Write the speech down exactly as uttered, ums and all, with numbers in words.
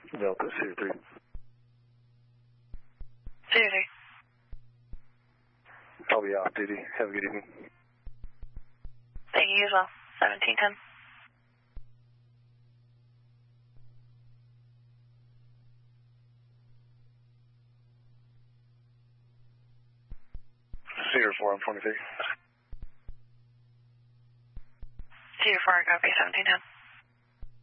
Delta Cedar three. Cedar three. I'll be off duty. Have a good evening. Thank you as well. seventeen ten. Cedar four, I'm twenty-three. Cedar four, copy, seventeen ten.